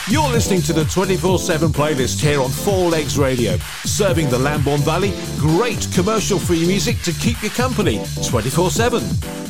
You're listening to the 24/7 playlist here on Four Legs Radio, serving the Lambourn Valley great commercial-free music to keep you company 24/7.